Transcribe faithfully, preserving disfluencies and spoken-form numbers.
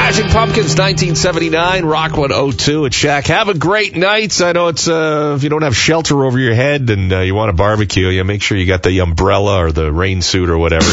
Smashing Pumpkins, nineteen seventy-nine, Rock one oh two at Shack. Have a great night. I know it's, uh, if you don't have shelter over your head and uh, you want to barbecue, yeah, make sure you got the umbrella or the rain suit or whatever.